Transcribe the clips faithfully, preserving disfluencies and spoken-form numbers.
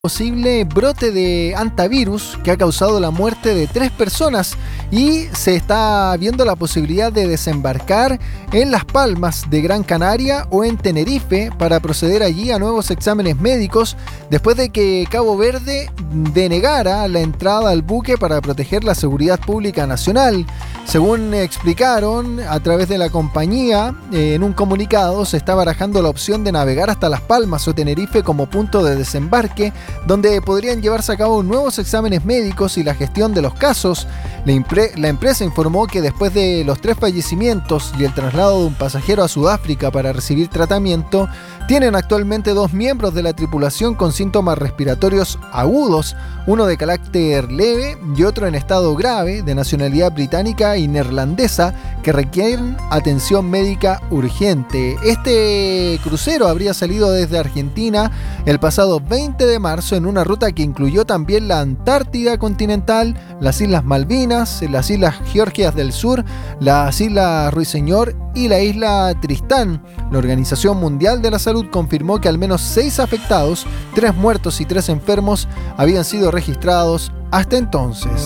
Posible brote de hantavirus que ha causado la muerte de tres personas y se está viendo la posibilidad de desembarcar en Las Palmas de Gran Canaria o en Tenerife para proceder allí a nuevos exámenes médicos después de que Cabo Verde denegara la entrada al buque para proteger la seguridad pública nacional. Según explicaron a través de la compañía, eh, en un comunicado se está barajando la opción de navegar hasta Las Palmas o Tenerife como punto de desembarque, donde podrían llevarse a cabo nuevos exámenes médicos y la gestión de los casos. La, impre- la empresa informó que después de los tres fallecimientos y el traslado de un pasajero a Sudáfrica para recibir tratamiento, tienen actualmente dos miembros de la tripulación con síntomas respiratorios agudos, uno de carácter leve y otro en estado grave, de nacionalidad británica y neerlandesa, que requieren atención médica urgente. Este crucero habría salido desde Argentina el pasado veinte de marzo en una ruta que incluyó también la Antártida continental, las Islas Malvinas, las Islas Georgias del Sur, las Islas Ruiseñor y la isla Tristán. La Organización Mundial de la Salud confirmó que al menos seis afectados, tres muertos y tres enfermos habían sido registrados hasta entonces.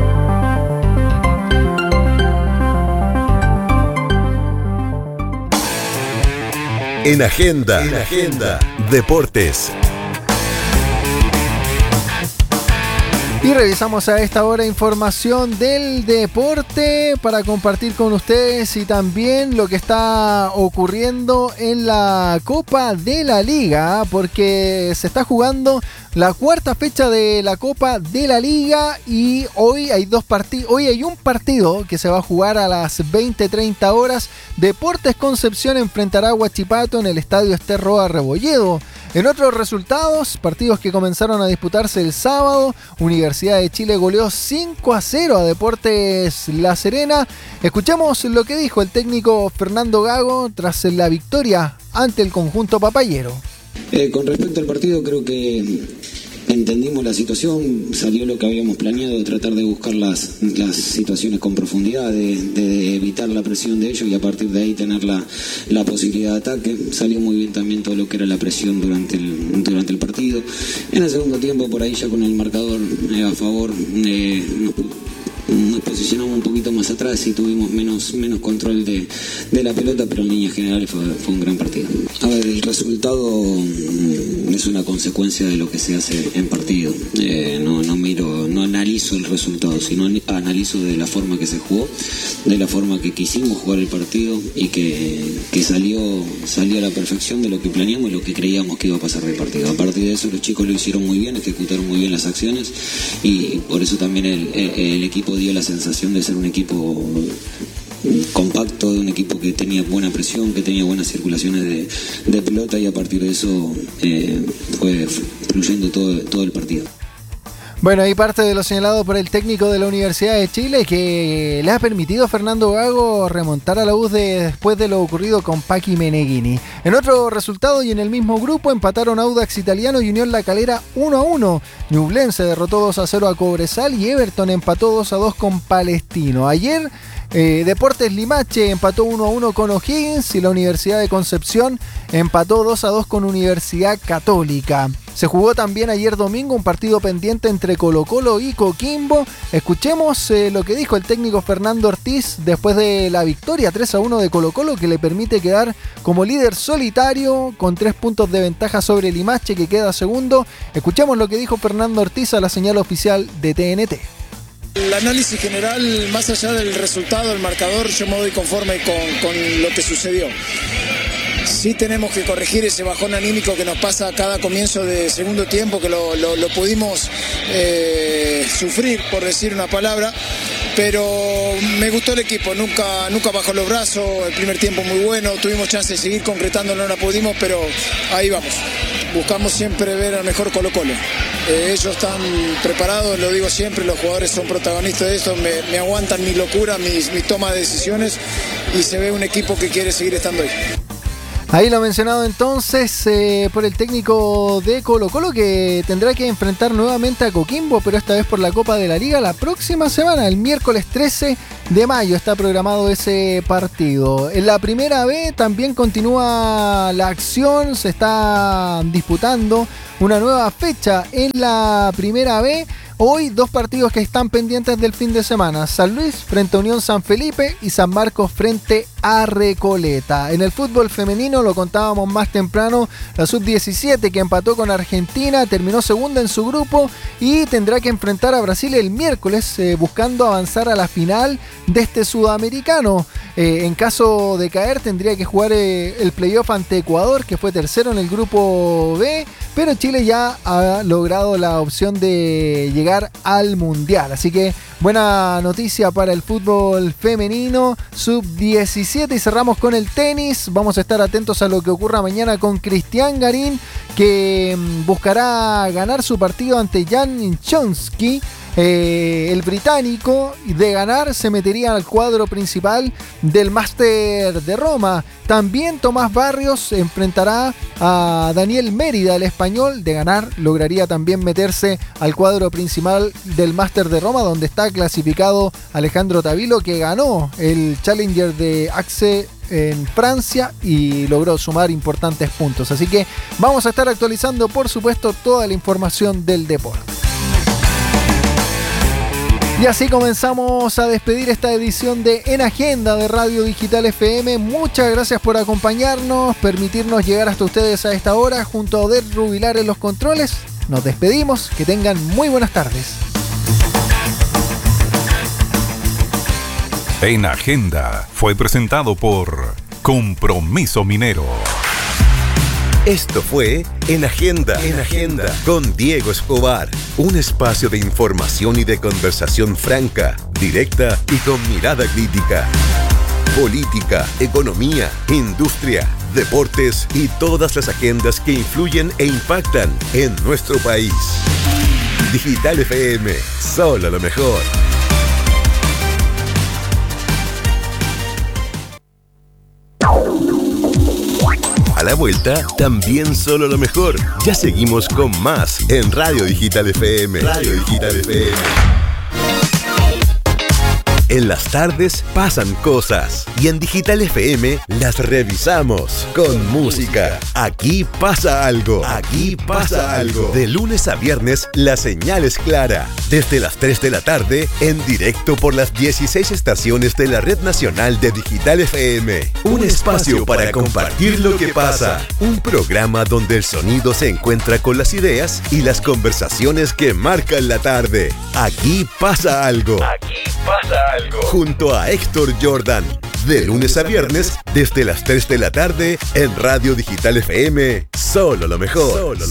En Agenda, en Agenda, Deportes. Y revisamos a esta hora información del deporte para compartir con ustedes y también lo que está ocurriendo en la Copa de la Liga, porque se está jugando la cuarta fecha de la Copa de la Liga y hoy hay dos partidos, hoy hay un partido que se va a jugar a las veinte treinta horas. Deportes Concepción enfrentará a Huachipato en el estadio Ester Roa Rebolledo. En otros resultados, partidos que comenzaron a disputarse el sábado, Universidad de Chile goleó cinco a cero a Deportes La Serena. Escuchemos lo que dijo el técnico Fernando Gago tras la victoria ante el conjunto papayero. Eh, con respecto al partido, creo que entendimos la situación, salió lo que habíamos planeado, de tratar de buscar las, las situaciones con profundidad, de, de evitar la presión de ellos y a partir de ahí tener la, la posibilidad de ataque. Salió muy bien también todo lo que era la presión durante el, durante el partido. En el segundo tiempo, por ahí ya con el marcador eh, a favor, eh, nos, nos posicionamos un poquito más atrás y tuvimos menos, menos control de, de la pelota, pero en líneas generales fue, fue un gran partido. A ver, el resultado es una consecuencia de lo que se hace en partido. Eh, no, no miro, no analizo el resultado, sino analizo de la forma que se jugó, de la forma que quisimos jugar el partido y que, que salió, salió a la perfección de lo que planeamos y lo que creíamos que iba a pasar del partido. A partir de eso los chicos lo hicieron muy bien, ejecutaron muy bien las acciones y por eso también el, el, el equipo dio la sensación de ser un equipo compacto, de un equipo que tenía buena presión, que tenía buenas circulaciones de, de pelota y a partir de eso eh, fue fluyendo todo, todo el partido. Bueno, ahí parte de lo señalado por el técnico de la Universidad de Chile, que le ha permitido a Fernando Gago remontar a la U de, después de lo ocurrido con Paqui Meneghini. En otro resultado y en el mismo grupo empataron Audax Italiano y Unión La Calera uno a uno. Ñublense derrotó dos a cero a Cobresal y Everton empató dos a dos con Palestino. Ayer Eh, Deportes Limache empató uno a uno con O'Higgins y la Universidad de Concepción empató dos a dos con Universidad Católica. Se jugó también ayer domingo un partido pendiente entre Colo-Colo y Coquimbo. Escuchemos eh, lo que dijo el técnico Fernando Ortiz después de la victoria tres a uno de Colo-Colo, que le permite quedar como líder solitario con tres puntos de ventaja sobre Limache, que queda segundo. Escuchemos lo que dijo Fernando Ortiz a la señal oficial de T N T. El análisis general, más allá del resultado, el marcador, yo me doy conforme con, con lo que sucedió. Sí tenemos que corregir ese bajón anímico que nos pasa a cada comienzo de segundo tiempo, que lo, lo, lo pudimos eh, sufrir, por decir una palabra, pero me gustó el equipo, nunca, nunca bajó los brazos, el primer tiempo muy bueno, tuvimos chance de seguir concretando, no la pudimos, pero ahí vamos. Buscamos siempre ver al mejor Colo-Colo. Eh, ellos están preparados, lo digo siempre, los jugadores son protagonistas de esto, me, me aguantan mi locura, mis, mi toma de decisiones y se ve un equipo que quiere seguir estando ahí. Ahí lo mencionado entonces eh, por el técnico de Colo Colo, que tendrá que enfrentar nuevamente a Coquimbo, pero esta vez por la Copa de la Liga la próxima semana, el miércoles trece de mayo está programado ese partido. En la primera B también continúa la acción, se está disputando una nueva fecha en la primera B. Hoy dos partidos que están pendientes del fin de semana: San Luis frente a Unión San Felipe y San Marcos frente a Recoleta. En el fútbol femenino, lo contábamos más temprano, la sub diecisiete que empató con Argentina, terminó segunda en su grupo y tendrá que enfrentar a Brasil el miércoles eh, buscando avanzar a la final de este sudamericano. Eh, en caso de caer tendría que jugar eh, el playoff ante Ecuador, que fue tercero en el grupo B, pero Chile ya ha logrado la opción de llegar al Mundial. Así que buena noticia para el fútbol femenino sub diecisiete. Y cerramos con el tenis. Vamos a estar atentos a lo que ocurra mañana con Cristian Garín, que buscará ganar su partido ante Jan Chomsky. Eh, el británico, de ganar, se metería al cuadro principal del Máster de Roma. También Tomás Barrios enfrentará a Daniel Mérida, el español. De ganar, lograría también meterse al cuadro principal del Máster de Roma, donde está clasificado Alejandro Tavilo, que ganó el Challenger de Axe en Francia y logró sumar importantes puntos. Así que vamos a estar actualizando, por supuesto, toda la información del deporte. Y así comenzamos a despedir esta edición de En Agenda de Radio Digital F M. Muchas gracias por acompañarnos, permitirnos llegar hasta ustedes a esta hora junto a Odette Rubilar en los controles. Nos despedimos, que tengan muy buenas tardes. En Agenda fue presentado por Compromiso Minero. Esto fue En Agenda, En Agenda con Diego Escobar, un espacio de información y de conversación franca, directa y con mirada crítica. Política, economía, industria, deportes y todas las agendas que influyen e impactan en nuestro país. Digital F M, solo lo mejor. A la vuelta, también solo lo mejor. Ya seguimos con más en Radio Digital F M. Radio Digital F M. En las tardes pasan cosas y en Digital F M las revisamos con música. Aquí pasa algo. Aquí pasa algo. De lunes a viernes la señal es clara. Desde las tres de la tarde en directo por las dieciséis estaciones de la Red Nacional de Digital F M. Un espacio para compartir lo que pasa. Un programa donde el sonido se encuentra con las ideas y las conversaciones que marcan la tarde. Aquí pasa algo. Aquí pasa algo. Junto a Héctor Jordan, de lunes a viernes, desde las tres de la tarde, en Radio Digital F M, solo lo mejor. Solo lo